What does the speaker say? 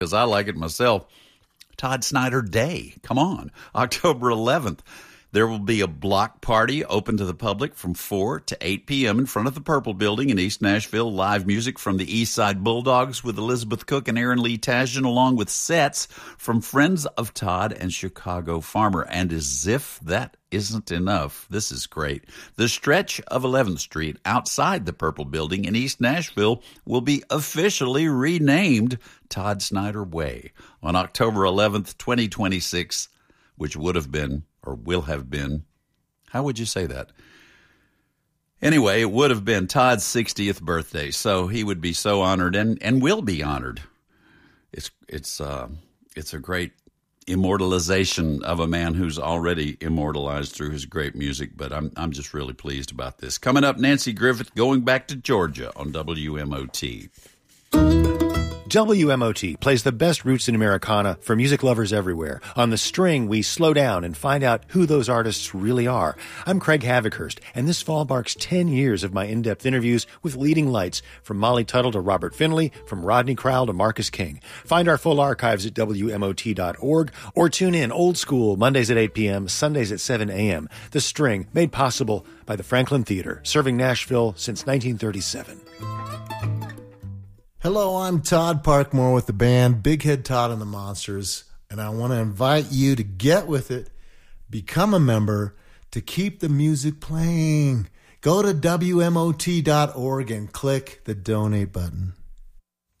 because I like it myself. Todd Snyder Day. Come on. October 11th. There will be a block party open to the public from 4 to 8 p.m. in front of the Purple Building in East Nashville. Live music from the East Side Bulldogs with Elizabeth Cook and Aaron Lee Tasjan, along with sets from Friends of Todd and Chicago Farmer. And as if that isn't enough, this is great. The stretch of 11th Street outside the Purple Building in East Nashville will be officially renamed Todd Snyder Way on October 11th, 2026, which would have been, or will have been, how would you say that? Anyway, it would have been Todd's 60th birthday, so he would be so honored and will be honored. It's a great immortalization of a man who's already immortalized through his great music, but I'm just really pleased about this. Coming up, Nancy Griffith going back to Georgia on WMOT. WMOT plays the best roots in Americana for music lovers everywhere. On The String, we slow down and find out who those artists really are. I'm Craig Havikhurst, and this fall marks 10 years of my in-depth interviews with leading lights, from Molly Tuttle to Robert Finley, from Rodney Crowell to Marcus King. Find our full archives at WMOT.org, or tune in old school Mondays at 8 p.m., Sundays at 7 a.m. The String, made possible by the Franklin Theater, serving Nashville since 1937. Hello, I'm Todd Parkmore with the band Big Head Todd and the Monsters, and I want to invite you to get with it, become a member, to keep the music playing. Go to WMOT.org and click the donate button.